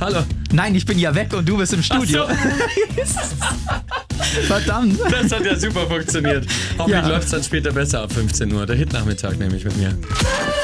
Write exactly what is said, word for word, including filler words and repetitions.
Hallo. Nein, ich bin ja weg und du bist im Studio. Ach so. Verdammt. Das hat ja super funktioniert. Hoffentlich Ja. läuft es dann später besser ab fünfzehn Uhr. Der Hitnachmittag nämlich mit mir.